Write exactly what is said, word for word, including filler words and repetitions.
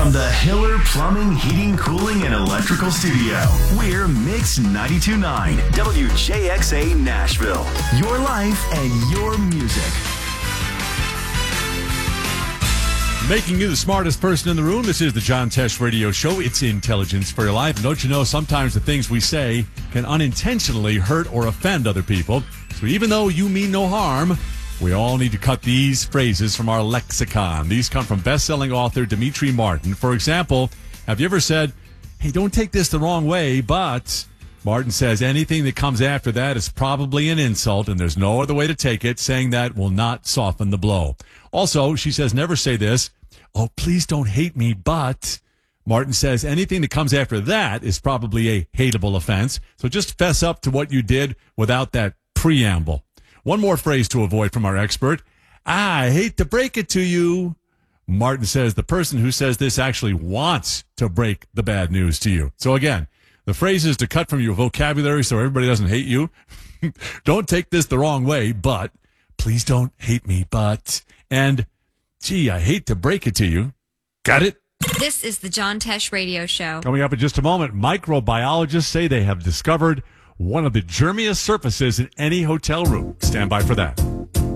From the Hiller Plumbing, Heating, Cooling, and Electrical Studio, we're Mix ninety-two point nine, W J X A Nashville. Your life and your music. Making you the smartest person in the room. This is the John Tesh Radio Show. It's intelligence for your life. And don't you know, sometimes the things we say can unintentionally hurt or offend other people. So even though you mean no harm, we all need to cut these phrases from our lexicon. These come from best-selling author Demetri Martin. For example, have you ever said, hey, don't take this the wrong way, but Martin says anything that comes after that is probably an insult, and there's no other way to take it. Saying that will not soften the blow. Also, she says never say this, oh, please don't hate me, but Martin says anything that comes after that is probably a hateable offense. So just fess up to what you did without that preamble. One more phrase to avoid from our expert. I hate to break it to you. Martin says the person who says this actually wants to break the bad news to you. So again, the phrase is to cut from your vocabulary so everybody doesn't hate you. Don't take this the wrong way, but please don't hate me, but, and gee, I hate to break it to you. Got it? This is the John Tesh Radio Show. Coming up in just a moment, microbiologists say they have discovered one of the germiest surfaces in any hotel room. Stand by for that.